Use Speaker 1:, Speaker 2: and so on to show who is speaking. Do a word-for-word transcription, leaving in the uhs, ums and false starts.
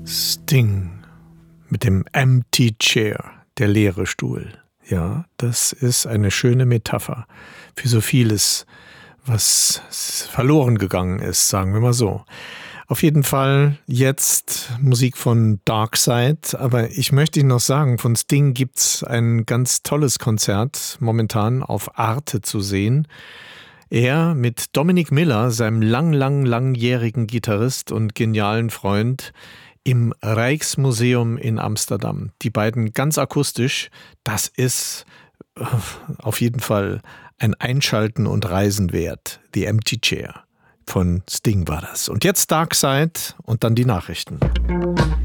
Speaker 1: Sting mit dem Empty Chair, der leere Stuhl. Ja, das ist eine schöne Metapher für so vieles, was verloren gegangen ist, sagen wir mal so. Auf jeden Fall jetzt Musik von Darkside, aber ich möchte Ihnen noch sagen, von Sting gibt's ein ganz tolles Konzert momentan auf Arte zu sehen. Er mit Dominic Miller, seinem lang, lang, langjährigen Gitarrist und genialen Freund, im Rijksmuseum in Amsterdam. Die beiden ganz akustisch, das ist auf jeden Fall ein Einschalten und Reisen wert. The Empty Chair von Sting war das. Und jetzt Darkside und dann die Nachrichten.